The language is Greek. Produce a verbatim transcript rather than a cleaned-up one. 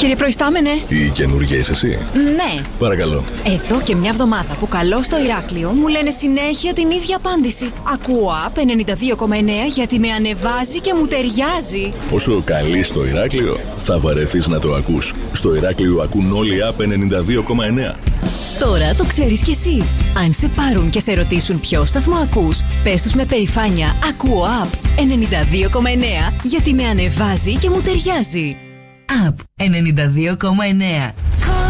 Κύριε Προϊστάμενε. Η καινούργια είσαι εσύ? Ναι. Παρακαλώ. Εδώ και μια εβδομάδα που καλώ στο Ηράκλειο μου λένε συνέχεια την ίδια απάντηση. Ακούω Απ ενενήντα δύο κόμμα εννέα γιατί με ανεβάζει και μου ταιριάζει. Όσο καλεί στο Ηράκλειο, θα βαρεθείς να το ακούς. Στο Ηράκλειο ακούν όλοι Απ ενενήντα δύο κόμμα εννέα. Τώρα το ξέρεις κι εσύ. Αν σε πάρουν και σε ρωτήσουν ποιο σταθμό ακούς, πες τους με περηφάνεια ακούω Απ ενενήντα δύο κόμμα εννέα γιατί με ανεβάζει και μου ταιριάζει. Απ ενενήντα δύο κόμμα εννέα.